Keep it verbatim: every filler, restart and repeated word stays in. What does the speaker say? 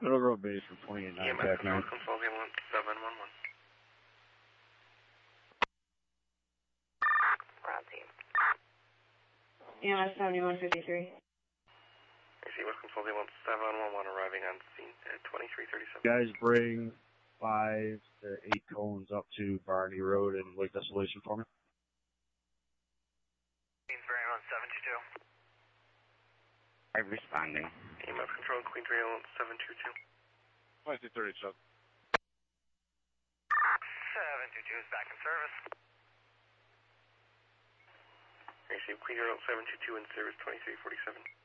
Middle Road Base for twenty-eight nine, E M S Pac control, nine. control ambulance seven one one. Round team. E M S seventy-one fifty-three. I see West control ambulance seven one one arriving on scene at twenty-three thirty-seven. Guys, bring five to eight cones up to Barney Road and Lake Desolation for me. Queensbury on seven two two. I'm responding. E M S control, Queensbury ambulance seven two two. twenty-two thirty-seven. seven two two is back in service. I see Queensbury ambulance seven two two in service twenty-three forty-seven.